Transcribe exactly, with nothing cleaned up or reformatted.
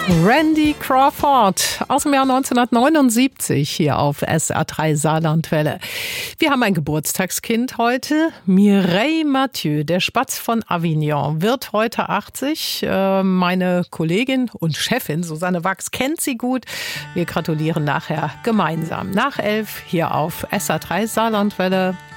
Randy Crawford aus dem Jahr neunzehnhundertneunundsiebzig hier auf S R drei Saarlandwelle. Wir haben ein Geburtstagskind heute. Mireille Mathieu, der Spatz von Avignon, wird heute achtzig. Meine Kollegin und Chefin Susanne Wachs kennt sie gut. Wir gratulieren nachher gemeinsam. Nach elf hier auf S R drei Saarlandwelle.